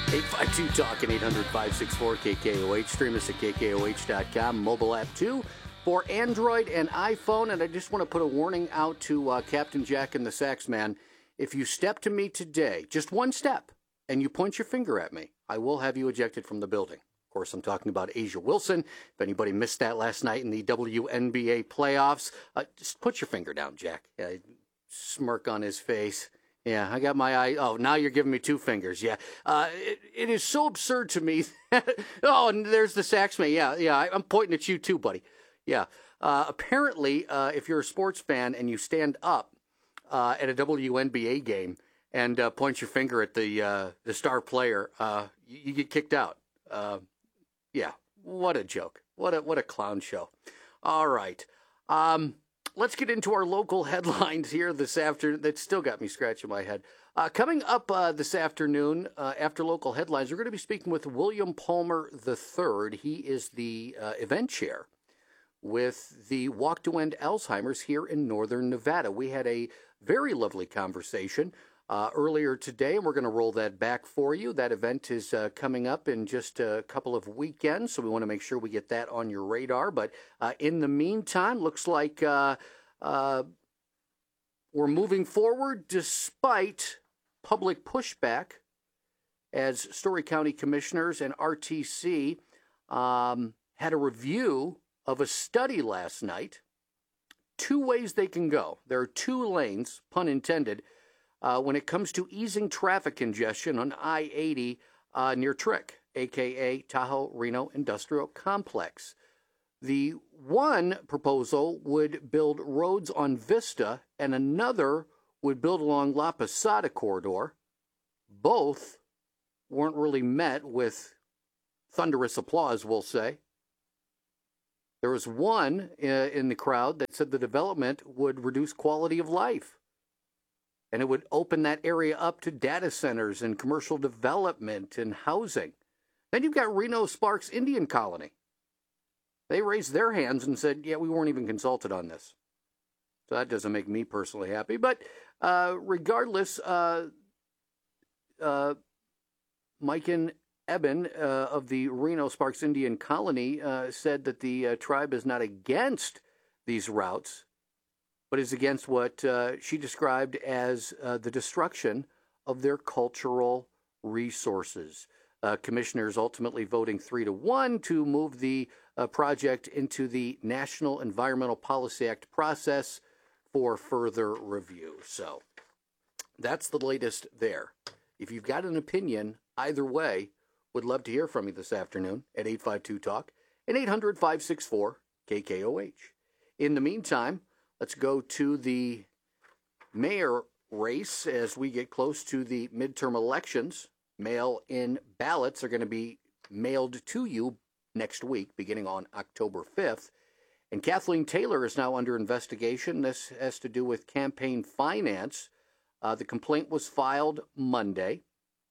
852-TALK and 800-564-KKOH. Stream us at KKOH.com. Mobile app, too, for Android and iPhone. And I just want to put a warning out to Captain Jack and the Saxman. If you step to me today, just one step, and you point your finger at me, I will have you ejected from the building. Of course, I'm talking about A'ja Wilson. If anybody missed that last night in the WNBA playoffs, just put your finger down, Jack. Smirk on his face. Yeah, I got my eye. Oh, now you're giving me two fingers. Yeah. It is so absurd to me. Oh, and there's the Saxman. Yeah, I'm pointing at you too, buddy. Yeah. Apparently, if you're a sports fan and you stand up at a WNBA game and point your finger at the star player, you get kicked out. Yeah, what a joke. What a clown show. All right. Let's get into our local headlines here this afternoon. That still got me scratching my head. Coming up this afternoon, after local headlines, we're going to be speaking with William Palmer III. He is the event chair with the Walk to End Alzheimer's here in Northern Nevada. We had a very lovely conversation earlier today, and we're going to roll that back for you. That event is coming up in just a couple of weekends, so we want to make sure we get that on your radar. But in the meantime, looks like we're moving forward despite public pushback as Story County commissioners and RTC had a review of a study last night. Two ways they can go. There are two lanes, pun intended, when it comes to easing traffic congestion on I-80 near Trick, a.k.a. Tahoe-Reno Industrial Complex. The one proposal would build roads on Vista, and another would build along La Posada corridor. Both weren't really met with thunderous applause, we'll say. There was one in the crowd that said the development would reduce quality of life. And it would open that area up to data centers and commercial development and housing. Then you've got Reno Sparks Indian Colony. They raised their hands and said, yeah, we weren't even consulted on this. So that doesn't make me personally happy. But regardless, Mike and Eben of the Reno Sparks Indian Colony said that the tribe is not against these routes, but is against what she described as the destruction of their cultural resources. Commissioners ultimately voting 3-1 to move the project into the National Environmental Policy Act process for further review. So that's the latest there. If you've got an opinion either way, would love to hear from you this afternoon at 852-TALK and 800-564-KKOH. In the meantime, let's go to the mayor race as we get close to the midterm elections. Mail-in ballots are going to be mailed to you next week, beginning on October 5th. And Kathleen Taylor is now under investigation. This has to do with campaign finance. The complaint was filed Monday.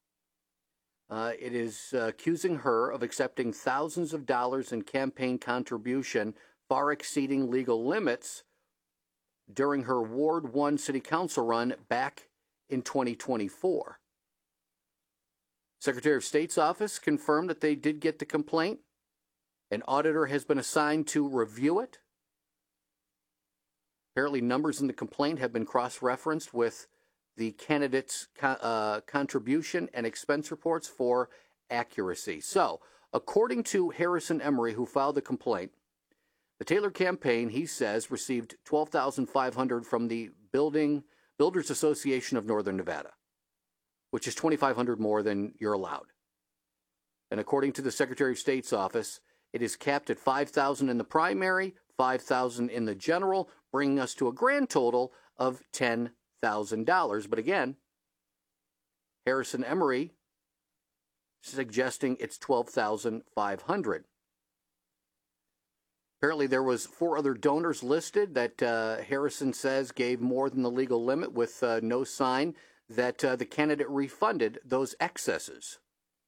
It is accusing her of accepting thousands of dollars in campaign contribution, far exceeding legal limits, during her Ward 1 City Council run back in 2024. Secretary of State's office confirmed that they did get the complaint. An auditor has been assigned to review it. Apparently, numbers in the complaint have been cross-referenced with the candidate's contribution and expense reports for accuracy. So, according to Harrison Emery, who filed the complaint, the Taylor campaign, he says, received $12,500 from the Builders Association of Northern Nevada, which is $2,500 more than you're allowed. And according to the Secretary of State's office, it is capped at $5,000 in the primary, $5,000 in the general, bringing us to a grand total of $10,000. But again, Harrison Emery suggesting it's $12,500. Apparently there was 4 other donors listed that Harrison says gave more than the legal limit, with no sign that the candidate refunded those excesses.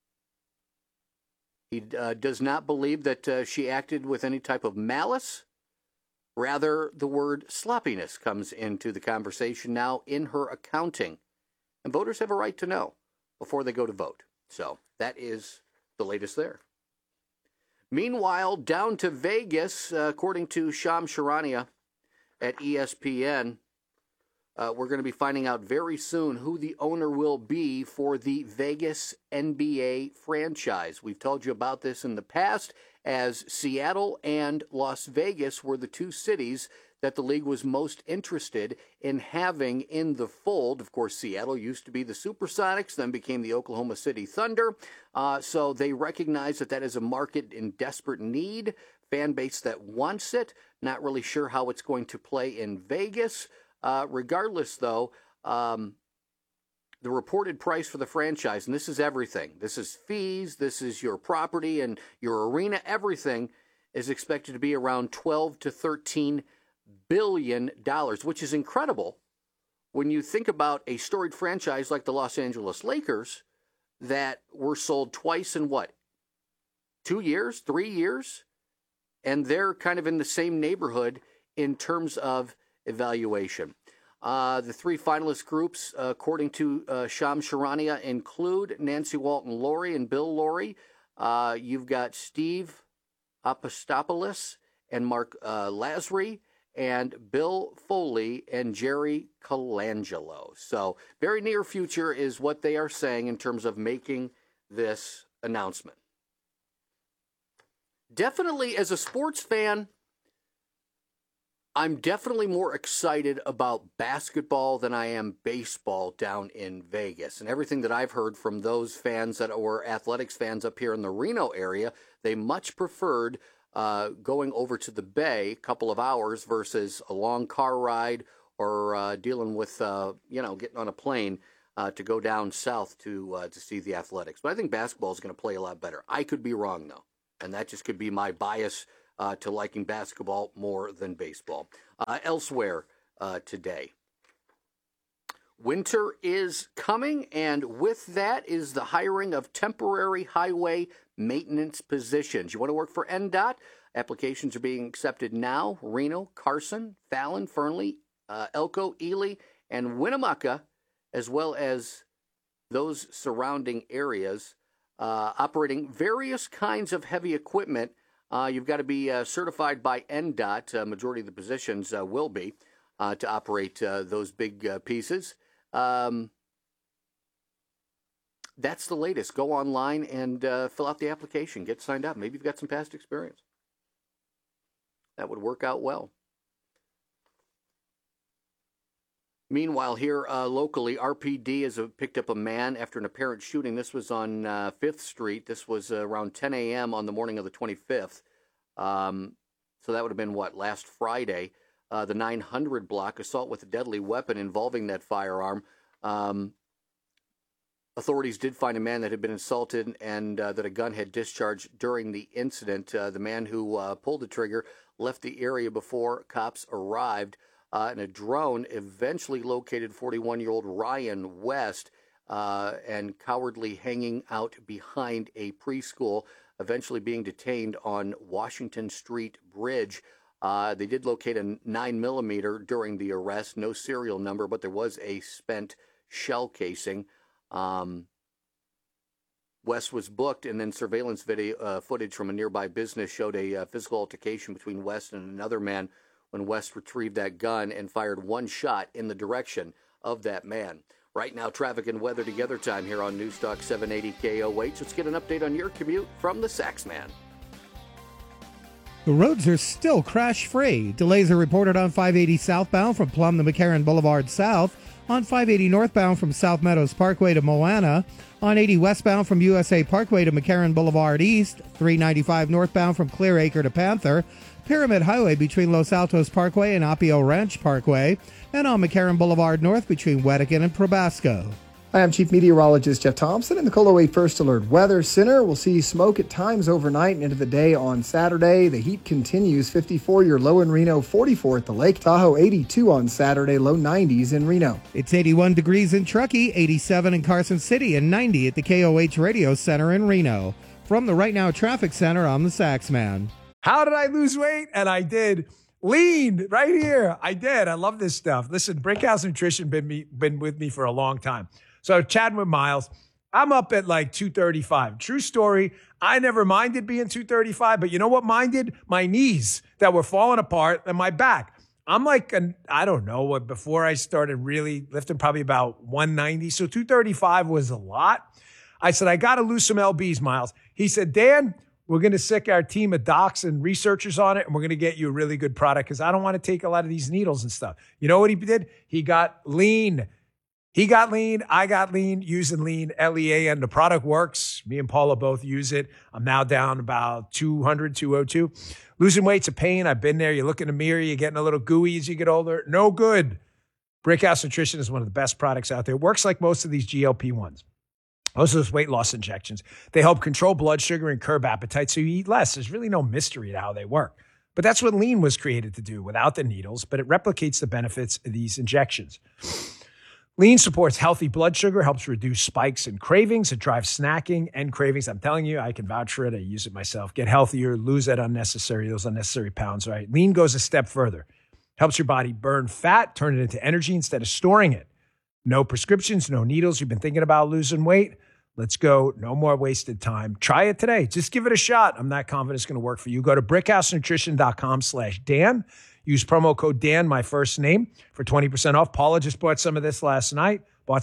He does not believe that she acted with any type of malice. Rather, the word sloppiness comes into the conversation now in her accounting. And voters have a right to know before they go to vote. So that is the latest there. Meanwhile, down to Vegas, according to Shams Charania at ESPN, we're going to be finding out very soon who the owner will be for the Vegas NBA franchise. We've told you about this in the past, as Seattle and Las Vegas were the two cities that the league was most interested in having in the fold. Of course, Seattle used to be the Supersonics, then became the Oklahoma City Thunder. So they recognize that that is a market in desperate need, fan base that wants it. Not really sure how it's going to play in Vegas. Regardless, though, the reported price for the franchise, and this is everything. This is fees, this is your property and your arena, everything is expected to be around $12 to $13 billion, which is incredible when you think about a storied franchise like the Los Angeles Lakers that were sold twice in what, 2 years, 3 years? And they're kind of in the same neighborhood in terms of evaluation. The three finalist groups, according to Shams Charania, include Nancy Walton-Lowry and Bill Lowry. You've got Steve Apostopoulos and Mark Lasry, and Bill Foley and Jerry Colangelo. So very near future is what they are saying in terms of making this announcement. Definitely, as a sports fan, I'm definitely more excited about basketball than I am baseball down in Vegas. And everything that I've heard from those fans that were athletics fans up here in the Reno area, they much preferred going over to the Bay a couple of hours versus a long car ride or dealing with, getting on a plane to go down south to see the athletics. But I think basketball is going to play a lot better. I could be wrong, though. And that just could be my bias to liking basketball more than baseball. Elsewhere today, winter is coming, and with that is the hiring of temporary highway maintenance positions. You want to work for NDOT? Applications are being accepted now. Reno, Carson, Fallon, Fernley, Elko, Ely, and Winnemucca, as well as those surrounding areas, operating various kinds of heavy equipment. You've got to be certified by NDOT. Majority of the positions will be to operate those big pieces. That's the latest. Go online and fill out the application. Get signed up. Maybe you've got some past experience. That would work out well. Meanwhile, here locally, RPD has picked up a man after an apparent shooting. This was on 5th Street. This was around 10 a.m. on the morning of the 25th. So that would have been, last Friday. The 900 block, assault with a deadly weapon involving that firearm. Authorities did find a man that had been assaulted and that a gun had discharged during the incident. The man who pulled the trigger left the area before cops arrived. And a drone eventually located 41-year-old Ryan West and cowardly hanging out behind a preschool, eventually being detained on Washington Street Bridge. They did locate a 9mm during the arrest, no serial number, but there was a spent shell casing. West was booked, and then surveillance video footage from a nearby business showed a physical altercation between West and another man when West retrieved that gun and fired one shot in the direction of that man. Right now, traffic and weather together time here on Newstalk 780 KOH. Let's get an update on your commute from the Saxman. The roads are still crash-free. Delays are reported on 580 southbound from Plum to McCarran Boulevard South, on 580 northbound from South Meadows Parkway to Moana, on 80 westbound from USA Parkway to McCarran Boulevard East, 395 northbound from Clear Acre to Panther, Pyramid Highway between Los Altos Parkway and Apio Ranch Parkway, and on McCarran Boulevard North between Wettigan and Probasco. Hi, I'm Chief Meteorologist Jeff Thompson in the KOLO 8 First Alert Weather Center. We'll see smoke at times overnight and into the day on Saturday. The heat continues. 54, your low in Reno, 44 at the Lake Tahoe, 82 on Saturday, low 90s in Reno. It's 81 degrees in Truckee, 87 in Carson City, and 90 at the KOH Radio Center in Reno. From the Right Now Traffic Center, I'm the Saxman. How did I lose weight? And I did. Lean right here. I did. I love this stuff. Listen, Brickhouse Nutrition been with me for a long time. So chatting with Miles, I'm up at like 235. True story. I never minded being 235, but you know what minded? My knees that were falling apart and my back. I'm like, I don't know, before I started really lifting, probably about 190. So 235 was a lot. I said, I got to lose some LBs, Miles. He said, Dan, we're going to sick our team of docs and researchers on it, and we're going to get you a really good product because I don't want to take a lot of these needles and stuff. You know what he did? He got lean. He got lean. I got lean, using lean, LEA, and the product works. Me and Paula both use it. I'm now down about 200, 202. Losing weight's a pain. I've been there. You look in the mirror, you're getting a little gooey as you get older. No good. Brickhouse Nutrition is one of the best products out there. It works like most of these GLP-1s. Most of those weight loss injections. They help control blood sugar and curb appetite so you eat less. There's really no mystery to how they work. But that's what lean was created to do without the needles, but it replicates the benefits of these injections. Lean supports healthy blood sugar, helps reduce spikes and cravings. It drives snacking and cravings. I'm telling you, I can vouch for it. I use it myself. Get healthier, lose those unnecessary pounds, right? Lean goes a step further. Helps your body burn fat, turn it into energy instead of storing it. No prescriptions, no needles. You've been thinking about losing weight? Let's go. No more wasted time. Try it today. Just give it a shot. I'm not confident it's going to work for you. Go to brickhousenutrition.com/Dan. Use promo code Dan, my first name, for 20% off. Paula just bought some of this last night.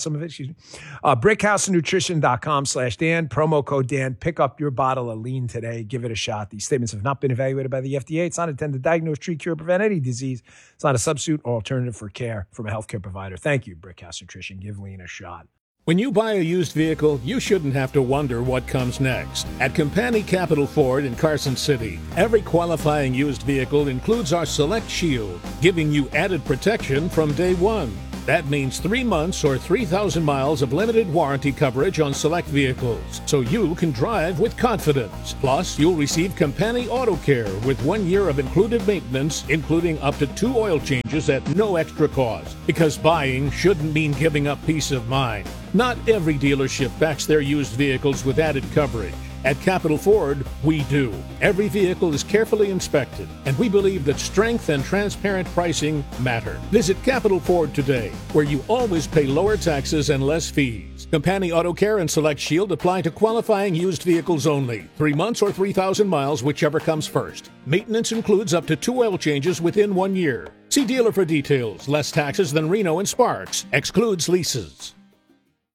Brickhousenutrition.com/Dan. Promo code Dan. Pick up your bottle of lean today. Give it a shot. These statements have not been evaluated by the FDA. It's not intended to diagnose, treat, cure, prevent any disease. It's not a substitute or alternative for care from a healthcare provider. Thank you, Brickhouse Nutrition. Give lean a shot. When you buy a used vehicle, you shouldn't have to wonder what comes next. At Campani Capital Ford in Carson City, every qualifying used vehicle includes our Select Shield, giving you added protection from day one. That means 3 months or 3,000 miles of limited warranty coverage on select vehicles, so you can drive with confidence. Plus, you'll receive Campani Auto Care with 1 year of included maintenance, including up to 2 oil changes at no extra cost. Because buying shouldn't mean giving up peace of mind. Not every dealership backs their used vehicles with added coverage. At Capital Ford, we do. Every vehicle is carefully inspected, and we believe that strength and transparent pricing matter. Visit Capital Ford today, where you always pay lower taxes and less fees. Campani Auto Care and Select Shield apply to qualifying used vehicles only. 3 months or 3,000 miles, whichever comes first. Maintenance includes up to 2 oil changes within 1 year. See dealer for details. Less taxes than Reno and Sparks. Excludes leases.